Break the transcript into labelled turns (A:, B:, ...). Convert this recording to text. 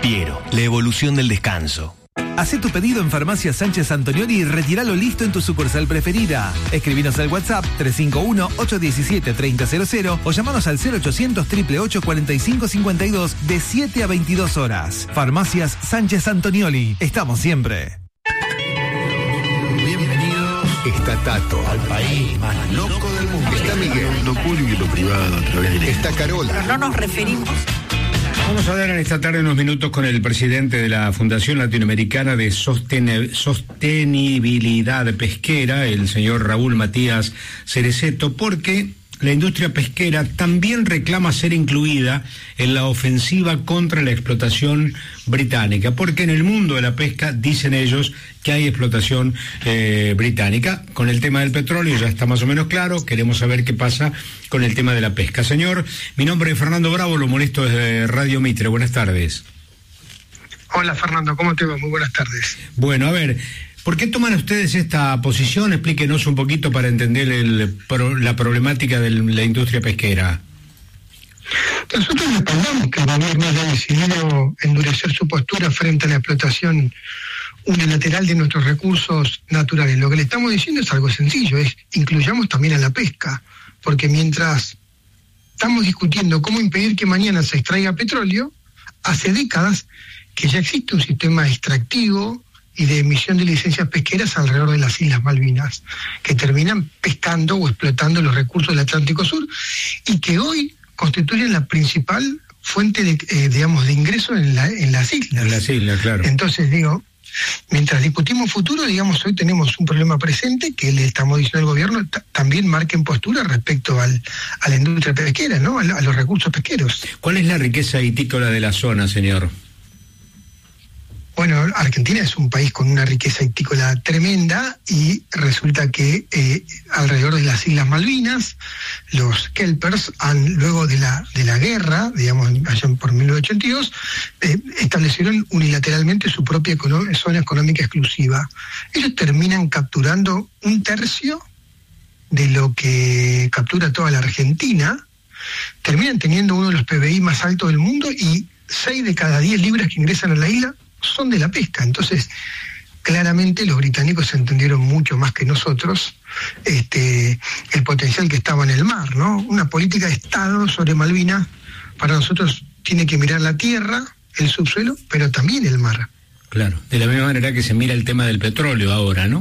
A: Piero, la evolución del descanso.
B: Hacé tu pedido en Farmacia Sánchez Antonioli y retíralo listo en tu sucursal preferida. Escribinos al WhatsApp 351-817-3000 o llamanos al 0800-888-4552 de 7 a 22 horas. Farmacias Sánchez Antonioli. Estamos siempre.
C: Bienvenidos. Está Tato, al país más loco del mundo. Está Miguel,
D: lo público y lo privado a través de...
C: Está Carola.
E: Pero no nos referimos.
F: Vamos a hablar en esta tarde unos minutos con el presidente de la Fundación Latinoamericana de Sostenibilidad Pesquera, el señor Raúl Matías Cerezeto, porque la industria pesquera también reclama ser incluida en la ofensiva contra la explotación británica, porque en el mundo de la pesca dicen ellos que hay explotación británica. Con el tema del petróleo ya está más o menos claro, queremos saber qué pasa con el tema de la pesca. Señor, mi nombre es Fernando Bravo, lo molesto desde Radio Mitre, buenas tardes.
G: Hola Fernando, ¿cómo te va? Muy buenas tardes.
F: Bueno, a ver, ¿por qué toman ustedes esta posición? Explíquenos un poquito para entender la problemática de la industria pesquera.
G: Nosotros respaldamos que el gobierno haya decidido endurecer su postura frente a la explotación unilateral de nuestros recursos naturales. Lo que le estamos diciendo es algo sencillo, es incluyamos también a la pesca, porque mientras estamos discutiendo cómo impedir que mañana se extraiga petróleo, hace décadas que ya existe un sistema extractivo y de emisión de licencias pesqueras alrededor de las Islas Malvinas, que terminan pescando o explotando los recursos del Atlántico Sur y que hoy constituyen la principal fuente de, de ingreso en las islas.
F: En las islas, claro.
G: Entonces, mientras discutimos futuro, hoy tenemos un problema presente que le estamos diciendo al gobierno también marquen postura respecto a la industria pesquera, ¿no? A los recursos pesqueros.
F: ¿Cuál es la riqueza vitícola de la zona, señor?
G: Bueno, Argentina es un país con una riqueza vitícola tremenda y resulta que alrededor de las Islas Malvinas, los kelpers luego de la guerra, allá por 1982, establecieron unilateralmente su propia zona económica exclusiva. Ellos terminan capturando 1/3 de lo que captura toda la Argentina, terminan teniendo uno de los PBI más altos del mundo y 6 de cada 10 libras que ingresan a la isla son de la pesca. Entonces, claramente los británicos entendieron mucho más que nosotros el potencial que estaba en el mar, ¿no? Una política de Estado sobre Malvinas, para nosotros tiene que mirar la tierra, el subsuelo, pero también el mar.
F: Claro, de la misma manera que se mira el tema del petróleo ahora, ¿no?